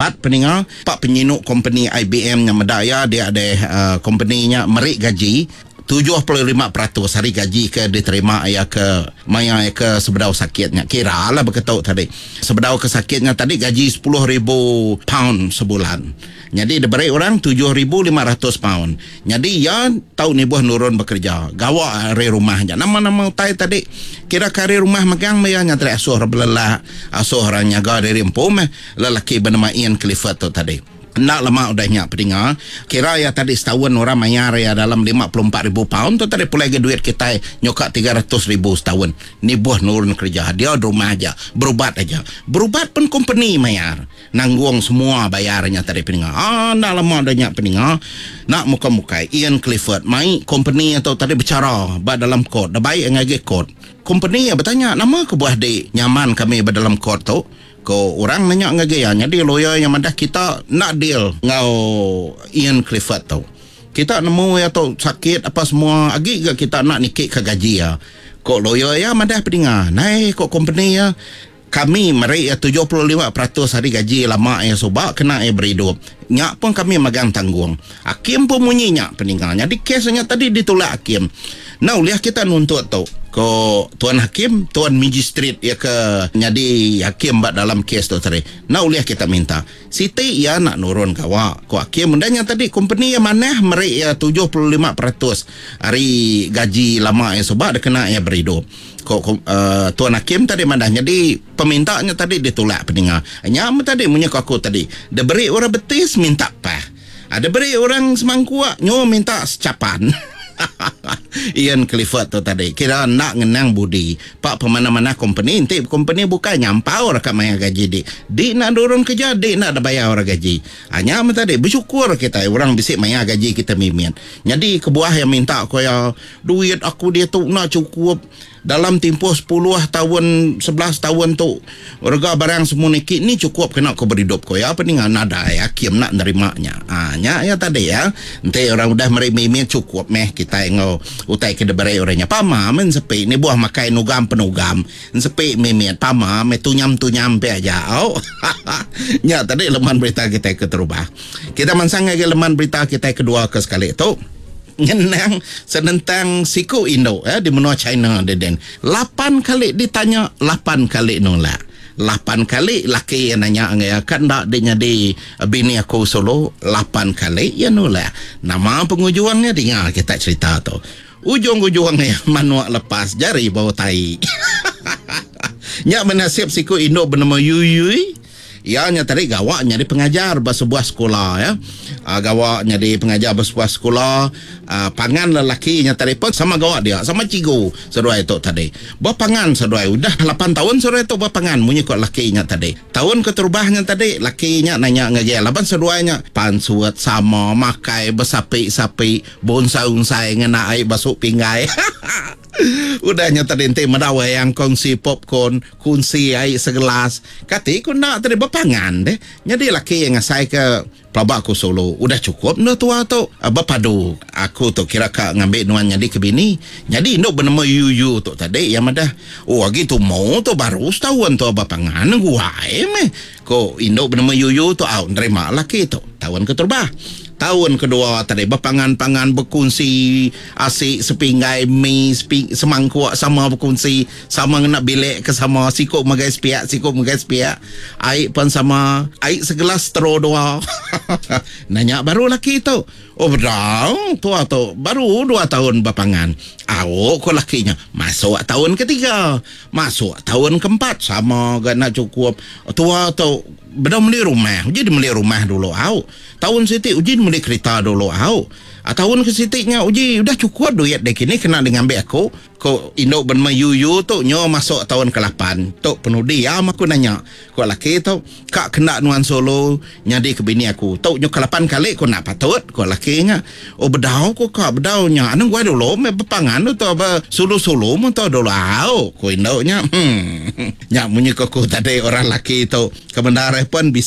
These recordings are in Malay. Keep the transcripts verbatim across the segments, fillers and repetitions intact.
berubat peninga pak penyinuk company I B M yang medaya dia ada uh, company-nya merik gaji tujuh puluh lima peratus hari gaji ke diterima ya ke maya ke sebedau sakitnya. Kira lah berketuk tadi. Sebedau ke sakitnya tadi gaji sepuluh ribu pound sebulan. Jadi diberi orang tujuh ribu lima ratus pound. Jadi ya tahu ni buah nurun bekerja. Gawa hari rumahnya. Nama-nama utai tadi. Kira kari rumah megang maya nyatri asuh belelah. Asuh orang nyaga dari empum. Lelaki bernama Ian Clifford tu tadi. Nak lama udahnya pedinga. Kira ya tadi setahun orang mayar ya dalam lima puluh empat ribu pound tu tadi pulai ke duit kita nyokak tiga ratus ribu setahun. Ni buah nurun kerja. Dia rumah aja. Berubat aja. Berubat pun company mayar. Nanggung semua bayarnya tadi pedinga. Ah, nak lama udahnya pedinga. Nak muka-muka Ian Clifford mai company atau tadi bicara ba dalam court. Dah baik ngage court. Company ya bertanya, nama ke buah di nyaman kami ba dalam court tu. Ko orang nanya ngagaya jadi lawyer yang madah kita nak deal ngau Ian Clifford tau. Kita nemu ya tau sakit apa semua agi ke kita nak nikik ke gaji ya. Ko lawyer ya madah pedinga. Nai ko company ya kami meri ya tujuh puluh lima peratus hari gaji lama ya soba kena ya berhidup. Nyak pun kami megang tanggung. Hakim pun munyinya peninggal. Jadi kesnya tadi ditolak hakim. Nah, uliah kita nuntut tau. Ko tuan hakim, tuan magistrate ya ke jadi hakim bak dalam kes tu tadi. Nah, uliah kita minta. Siti ya nak nurun kawa. Ko hakim mendanya tadi company yang mana meri ya tujuh puluh lima peratus hari gaji lama ya sebab dia kena ya berhidup. Ko uh, tuan hakim tadi mandah. Jadi pemintanya tadi ditolak pendengar. Nyam tadi punya aku tadi. Dia beri orang betis minta apa? Ada beri orang semangkuak nyo minta secapan. Ian Clifford tu tadi kira nak ngenang budi pak pemana-mana company nanti company bukan nyampau rakyat maya gaji di di nak dorong kerja di nak ada bayar orang gaji hanya tadi bersyukur kita orang bisik maya gaji kita mimin jadi kebuah yang minta kaya duit aku dia tu nak cukup dalam tempoh sepuluh tahun sebelas tahun tu harga barang semua nikit ni cukup kena aku berhidup ko ya apa ni nada ya hakim nak nerimanya hanya ya tadi ya nanti orang udah meri cukup meh kita ngau utai ke debere orangnya pama men sepi ni buah makai nugam penugam sepi mimin pama me tunyam-tunyam pe aja oh nya tadi leman berita kita keterubah kita mansang lagi leman berita kita kedua ke sekali tu ngenang senentang siku Indo ya di benua China deden lapan kali ditanya lapan kali nolak lapan kali laki yang nanya ya kan tak dia di bini aku solo lapan kali ya nolak nama pengujuannya dengar kita cerita tu ujung-ujungnya manuak lepas jari bau tai nyak menasib siku Indo bernama Yuyui ya nya tadi gawak jadi pengajar di sebuah sekolah ya uh, gawak jadi pengajar di sebuah sekolah uh, pangan lelaki nya tadi pun sama gawak dia sama cigo sedua itu tadi bawa pangan sedua udah lapan tahun sedua itu bawa pangan munyi kok lelaki nya tadi tahun keterubahnya tadi lelaki nya nanya ngage lapan seduanya pansuat sama makai besapi-sapi bonsai-unsai ngena air basuk pinggai udahnya tadi ente medawa yang kongsi popcorn kunci air segelas kati ku nak tadi berpangan deh jadi laki yang ngasai ke pelabak aku solo udah cukup no tua tu berpadu aku tu kira kak ngambil nuan jadi ke bini jadi induk bernama Yuyu tu tadi yang madah oh gitu mau tu baru setahun tu berpangan gua meh ko induk bernama Yuyu tu au nerima laki tu tahun keterbah tahun kedua tadi berpangan-pangan berkongsi asyik sepinggai mi seping, semangkuk sama berkongsi sama nak bilik ke sama sikuk magai sepiak sikuk magai sepiak air pun sama air segelas tero dua nanya baru laki tu oh bedang tua tu baru dua tahun berpangan awak ko lakinya masuk tahun ketiga masuk tahun keempat sama gak nak cukup tua tu bedang beli rumah jadi beli rumah dulu awak tahun siti uji beli kereta dulu awak tahun ke sitiknya uji udah cukup duit dek ini kena dengan ambil aku ko induk bernama Yuyu tu nyo masuk tahun ke lapan tu penuh dia aku nanya ko laki tu kak kena nuan solo nyadi ke bini aku tu nyo ke lapan kali ko nak patut ko lakinya oh bedau ko kak bedau nya anu gua dulu me pepangan tu apa solo-solo mu tu dulu au ko induknya hmm nya munyi ko tadi orang laki tu kebenaran pun bisik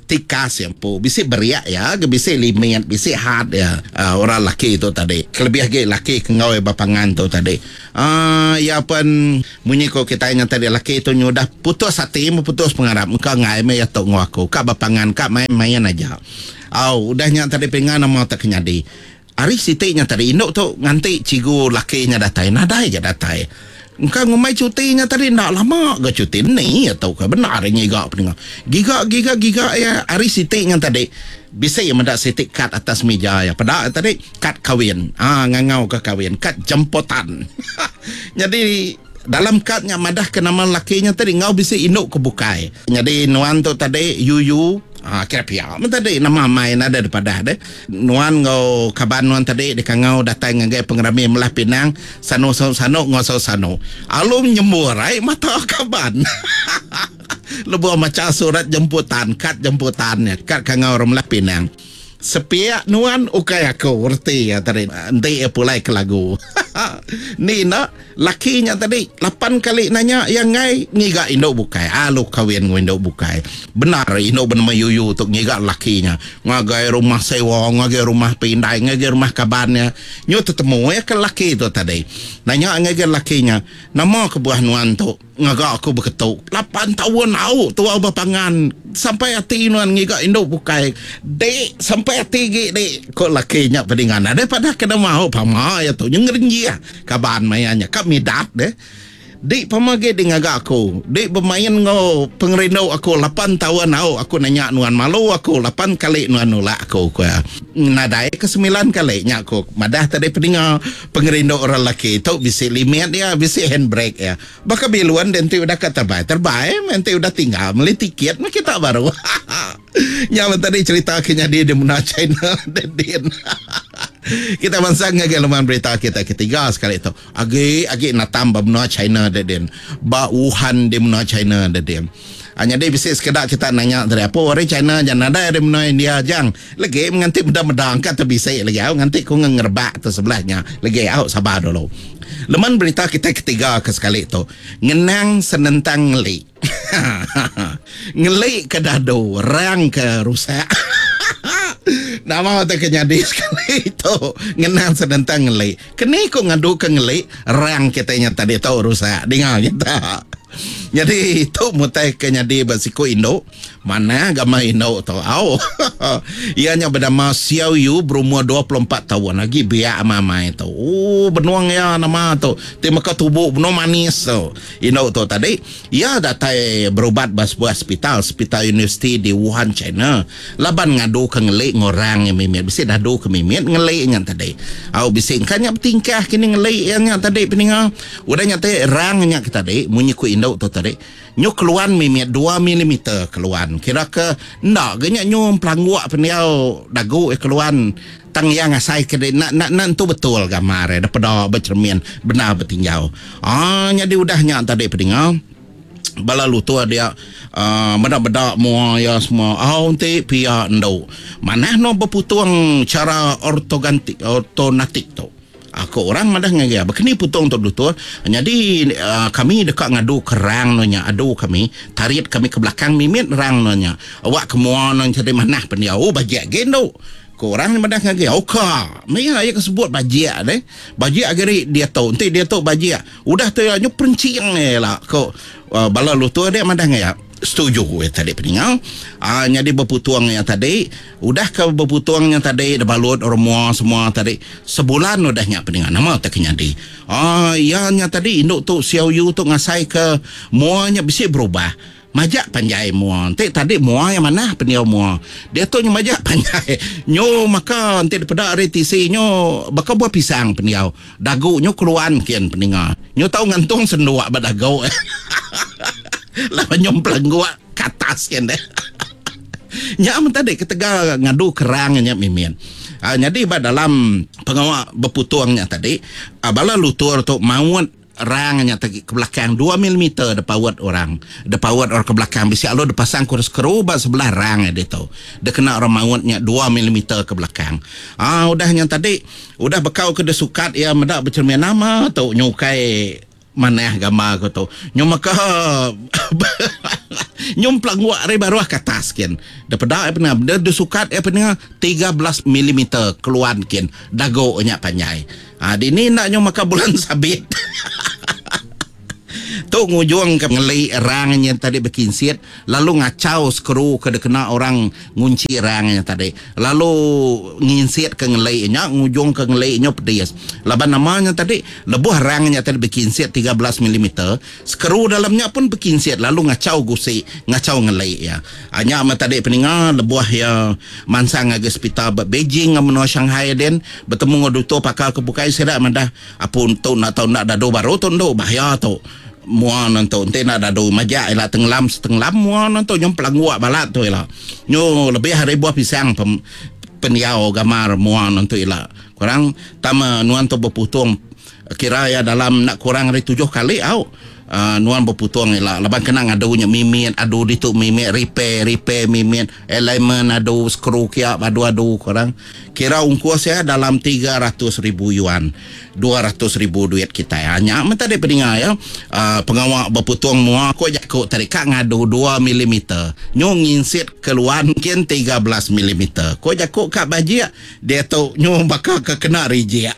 tikas yang po bisi beriak ya ke bisi limit bisi hard ya uh, orang laki itu tadi kelebih lagi laki kengau bapangan tu tadi ah uh, ya pun munyi ko kita nya tadi laki itu nyudah putus hati mu putus pengarap engkau ngai me ya tok ngaku ka bapangan ka main-main aja au udahnya tadi pengan mau tak kenyadi ari sitiknya tadi induk tu nganti cigu lakinya datai nadai je datai engkau ngumai cutinya tadi nak lama ke cuti ni atau ke benar ngiga pendengar giga giga giga ya hari sitiknya tadi bisa yang mendak sitik kad atas meja ya pada tadi kad kawin ah ngangau ke kawin kad jemputan jadi dalam kadnya madah ke nama lakinya tadi ngau bisa induk ke bukai jadi nuan tu tadi yuyu ah kira pia tadi nama main ada daripada deh nuan ngau kaban nuan tadi de kangau datang ngagai pengrami melah Pinang sano sano ngosau sano alum nyemurai mata kaban lebu macam surat jemputan kad jemputannya kad kangau melah Pinang sepiak nuan ukai aku ngerti ya tadi nanti pulai ke lagu ni nak lakinya tadi lapan kali nanya yang ngai ngiga induk bukai alu kawin nginduk bukai benar induk bernama yuyu untuk ngiga lakinya ngagai rumah sewa ngagai rumah pindai ngagai rumah kabannya nyu tetemu ya ke laki itu tadi nanya ngagai lakinya nama kebuah nuan tu ngaga aku berketuk lapan tahun au tua bapangan sampai hati nuan ngiga induk bukai dek sampai hati dek kok lakinya pedingan ada pada kena mau pama ya tu nyengrenji ya kaban mayanya kap midat deh dek pamage dengan aku dek bermain ngau pengerino aku lapan tahun au aku nanya nuan malu aku lapan kali nuan nolak aku ku nadai ke sembilan kali nya aku madah tadi pedinga pengerino orang laki tu bisa limit ya bisa handbrake ya baka biluan dan tu udah kata baik terbaik nanti udah tinggal beli tiket mah kita baru nyaman tadi cerita akhirnya dia di Muna China dan dia kita mansang ngage luman berita kita ketiga sekali itu agi agi nak tambah Muna China dan ba Wuhan di Muna China dan hanya dia bisa sekedar kita nanya dari apa orang China jangan ada di Muna India jang lagi menganti mudah-mudahan kata bisa lagi au nganti ku ngerbak tu sebelahnya lagi au sabar dulu leman berita kita ketiga ke sekali itu ngenang senentang ngeli ngeli ke dado rang ke rusak nama tu kenyadi sekali itu ngenang senentang ngeli kini ku ngadu ke ngeli rang kitanya tadi tu rusak dengar kita jadi itu mutai kenyadi basiko Indo mana agama Indo tu au ianya bernama Xiao Yu berumur dua puluh empat tahun lagi biak mama itu oh benuang ya nama tu terima ke tubuh benuang manis tu Indo tu tadi ia datai berubat bas buah hospital hospital university di Wuhan China laban ngadu ke ngelik ngorang yang mimit bisa dadu ke mimit ngelik yang tadi au bisa kanya bertingkah kini ngelik yang tadi peninga udah nyata rangnya kita tadi munyi ku Indo tu tadi nyu keluan mimit dua milimeter keluan kira ke ndak ganya nyu pelangguak peniau dagu eh keluan tang yang asai ke nak nak nak tu betul gambar ada pada bercermin benar bertinjau ah jadi udahnya tadi peningau bala lu tu dia uh, bedak-bedak mua ya semua au nanti pia ndo mana no berputung cara ortogantik ortonatik tu aku orang madah ngaya begini putung untuk lutur jadi uh, kami dekat ngadu kerang nonya adu kami tarik kami ke belakang mimit rang nonya awak kemua non jadi mana pendia oh bajak gendo korang madah ngaya oka maya ya kesebut bajak deh bajak agari dia tahu nanti dia tahu bajak udah tu nyu penciang lah kau uh, bala lutur dia madah ngaya setuju eh tadi peninggal ah jadi berputuangnya tadi udah ke berputuangnya tadi dah balut semua semua tadi sebulan udahnya peninggal nama tak nyadi ah ianya tadi induk tu Xiao Yu tu ngasai ke muanya bisa berubah majak panjai mua nanti tadi mua yang mana peniau mua dia tu nyu majak panjai nyu maka nanti daripada R T C nyu bakal buah pisang peniau dagu nyu keluan kian peninggal nyu tahu ngantung sendua badagu lah nyomplang gua ke atas kan deh nyam tadi ketega ngadu kerangnya mimin uh, jadi ba dalam pengawal berputuangnya tadi uh, bala lutur tu mauan rangnya tadi ke belakang dua milimeter depawat orang depawat orang ke belakang bisa lo dipasang kurus keruba sebelah rang dia tu dia kena orang mauannya dua milimeter ke belakang ah uh, udahnya tadi udah bekau ke desukat ya medak bercermin nama tu nyukai mana gambar aku tu nyo maka Nyom pelangguak re baru ke atas ken. Daripada apa ni? Dia sukat apa ni? tiga belas milimeter keluar ken. Dago nya panjai. Ah di ni nak nyom makan bulan sabit. Tu ngujung ke ngelai rangnya tadi berkinsiat, lalu ngacau skru ke kena orang ngunci rangnya tadi, lalu nginsiat ke ngelainya, ngujung ke ngelainya pedas. Laban namanya tadi lebuh rangnya tadi berkinsiat tiga belas milimeter, skru dalamnya pun berkinsiat, lalu ngacau gusi, ngacau ngelai ya. Hanya ama tadi peninga lebuh ya mansang agak hospital Beijing menua Shanghai den bertemu ngoduto pakal kebukai sedak mandah apun tu nak tahu nak dado baru tu ndo bahaya tu. Mua nanto ente nak dado majak ila tenglam setenglam mua nanto nyom pelangguak balat tu ila nyo lebih hari buah pisang pem, peniau gamar mua nanto ila kurang tama nuan to berputung kira ya dalam nak kurang dari tujuh kali au uh, nuan berputung ila laban kena ngadunya mimin adu dituk mimin repair repair mimin elemen adu skru kia adu adu kurang kira ungkuh saya dalam tiga ratus ribu yuan dua ratus ribu duit kita hanya mentade pedinga ya uh, pengawak berputung mua ko jakok tarika ngadu dua milimeter nyong insit keluar mungkin tiga belas milimeter ko jakok kak bajia dia tu nyong bakal ke kena rijia.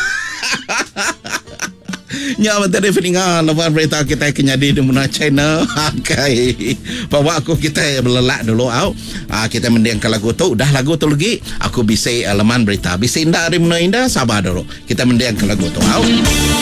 Nya mentade pedinga lepas berita kita kenyadi di mana China kai bawa aku kita belelak dulu au uh, kita mendiang ke lagu tu dah lagu tu lagi aku bisa eleman berita bisa indah di mana indah sabar dulu kita mendiang ke lagu tu au